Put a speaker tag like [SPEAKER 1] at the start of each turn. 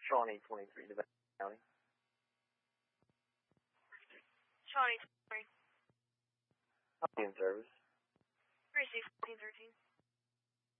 [SPEAKER 1] Shawnee 23, Devon County.
[SPEAKER 2] Shawnee 23.
[SPEAKER 1] I'll be in service.
[SPEAKER 2] Receive 1413.